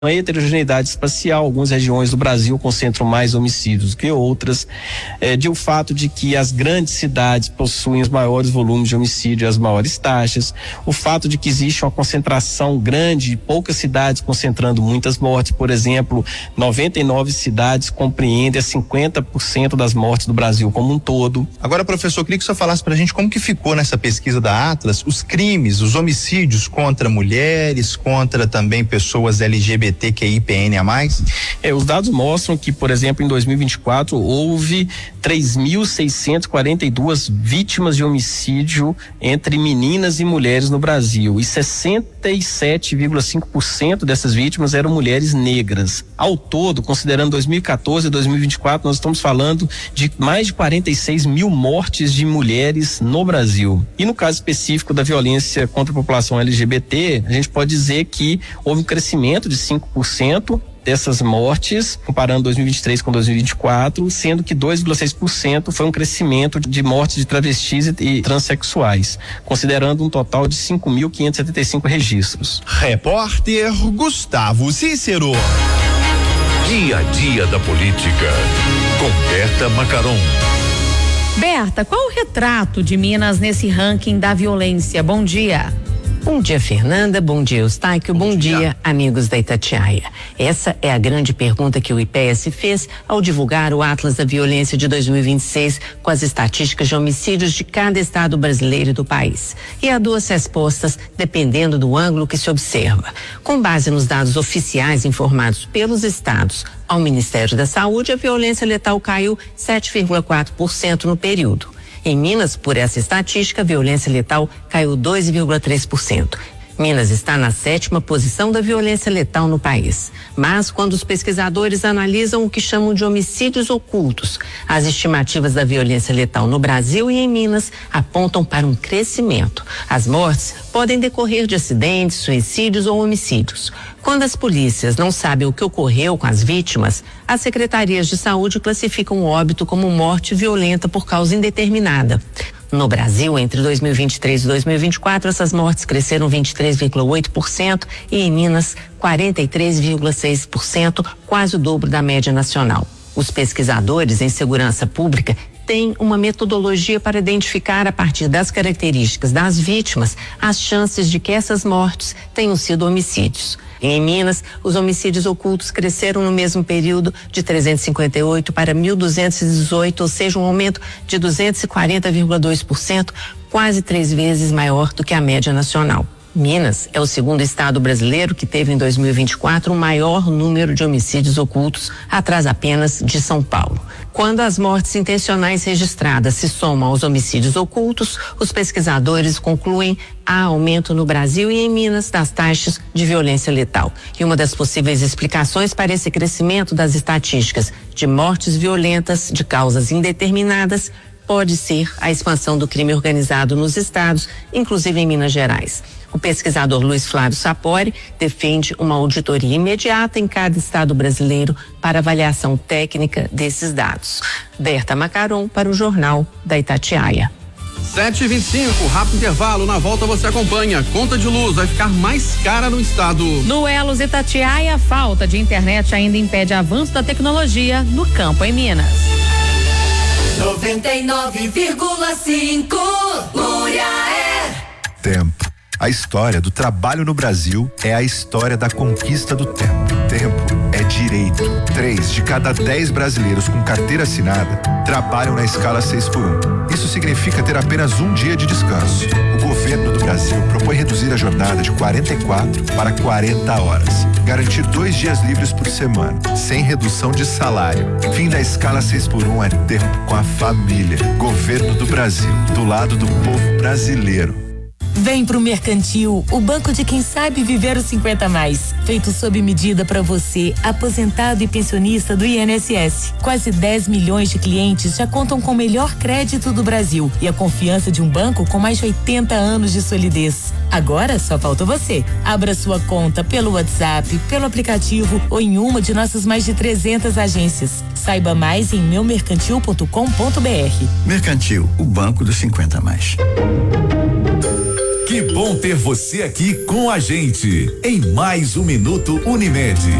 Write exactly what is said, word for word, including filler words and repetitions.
A heterogeneidade espacial, algumas regiões do Brasil concentram mais homicídios que outras, é, de o fato de que as grandes cidades possuem os maiores volumes de homicídio e as maiores taxas, o fato de que existe uma concentração grande, poucas cidades concentrando muitas mortes, por exemplo, noventa e nove cidades compreendem cinquenta por cento das mortes do Brasil como um todo. Agora, professor, eu queria que o senhor falasse pra gente como que ficou nessa pesquisa da Atlas os crimes, os homicídios contra mulheres, contra também pessoas L G B T Q I P N a mais? É, os dados mostram que, por exemplo, em dois mil e vinte e quatro houve três mil seiscentos e quarenta e duas vítimas de homicídio entre meninas e mulheres no Brasil, e sessenta e sete vírgula cinco por cento dessas vítimas eram mulheres negras. Ao todo, considerando dois mil e quatorze e dois mil e vinte e quatro, nós estamos falando de mais de quarenta e seis mil mortes de mulheres no Brasil. E no caso específico da violência contra a população L G B T, a gente pode dizer que houve um crescimento de cinco por cento dessas mortes, comparando dois mil e vinte e três com dois mil e vinte e quatro, sendo que dois vírgula seis por cento foi um crescimento de mortes de travestis e, e transexuais, considerando um total de cinco mil quinhentos e setenta e cinco registros. Repórter Gustavo Cícero. Dia a dia da política, com Berta Macaron. Berta, qual o retrato de Minas nesse ranking da violência? Bom dia. Bom dia, Fernanda. Bom dia, Eustáquio. Bom, Bom dia. dia, amigos da Itatiaia. Essa é a grande pergunta que o I P E S fez ao divulgar o Atlas da Violência de dois mil e vinte e seis com as estatísticas de homicídios de cada estado brasileiro e do país. E há duas respostas dependendo do ângulo que se observa. Com base nos dados oficiais informados pelos estados ao Ministério da Saúde, a violência letal caiu sete vírgula quatro por cento no período. Em Minas, por essa estatística, a violência letal caiu dois vírgula três por cento. Minas está na sétima posição da violência letal no país. Mas, quando os pesquisadores analisam o que chamam de homicídios ocultos, as estimativas da violência letal no Brasil e em Minas apontam para um crescimento. As mortes podem decorrer de acidentes, suicídios ou homicídios. Quando as polícias não sabem o que ocorreu com as vítimas, as secretarias de saúde classificam o óbito como morte violenta por causa indeterminada. No Brasil, entre dois mil e vinte e três e dois mil e vinte e quatro, essas mortes cresceram vinte e três vírgula oito por cento e em Minas, quarenta e três vírgula seis por cento, quase o dobro da média nacional. Os pesquisadores em segurança pública têm uma metodologia para identificar, a partir das características das vítimas, as chances de que essas mortes tenham sido homicídios. Em Minas, os homicídios ocultos cresceram no mesmo período de trezentos e cinquenta e oito para mil duzentos e dezoito, ou seja, um aumento de duzentos e quarenta vírgula dois por cento, quase três vezes maior do que a média nacional. Minas é o segundo estado brasileiro que teve em dois mil e vinte e quatro o maior número de homicídios ocultos, atrás apenas de São Paulo. Quando as mortes intencionais registradas se somam aos homicídios ocultos, os pesquisadores concluem há aumento no Brasil e em Minas das taxas de violência letal. E uma das possíveis explicações para esse crescimento das estatísticas de mortes violentas de causas indeterminadas pode ser a expansão do crime organizado nos estados, inclusive em Minas Gerais. O pesquisador Luiz Flávio Sapori defende uma auditoria imediata em cada estado brasileiro para avaliação técnica desses dados. Berta Macaron para o Jornal da Itatiaia. sete e vinte e cinco, rápido intervalo, na volta você acompanha. Conta de luz vai ficar mais cara no estado. No Elos Itatiaia, a falta de internet ainda impede avanço da tecnologia no campo em Minas. noventa e nove vírgula cinco Muriaé. Tempo. A história do trabalho no Brasil é a história da conquista do tempo. Tempo é direito. Três de cada dez brasileiros com carteira assinada trabalham na escala seis por um. Isso significa ter apenas um dia de descanso. O governo do Brasil propõe reduzir a jornada de quarenta e quatro para quarenta horas. Garantir dois dias livres por semana, sem redução de salário. Fim da escala seis por um é tempo com a família. Governo do Brasil, do lado do povo brasileiro. Vem pro Mercantil, o banco de quem sabe viver os cinquenta mais. Feito sob medida para você, aposentado e pensionista do I N S S. Quase dez milhões de clientes já contam com o melhor crédito do Brasil e a confiança de um banco com mais de oitenta anos de solidez. Agora só falta você. Abra sua conta pelo WhatsApp, pelo aplicativo ou em uma de nossas mais de trezentas agências. Saiba mais em meu mercantil ponto com ponto br. Mercantil, o banco dos cinquenta mais. Que bom bom ter você aqui com a gente em mais um Minuto Unimed.